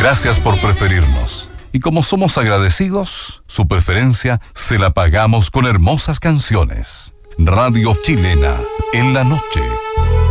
Gracias por preferirnos. Y como somos agradecidos, su preferencia se la pagamos con hermosas canciones. Radio Chilena, en la noche,